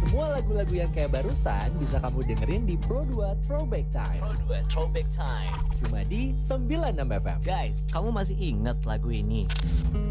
Semua lagu-lagu yang kayak barusan bisa kamu dengerin di Pro2 Throwback Time. Pro2 Throwback Time. Cuma di 96 FM. Guys, kamu masih ingat lagu ini?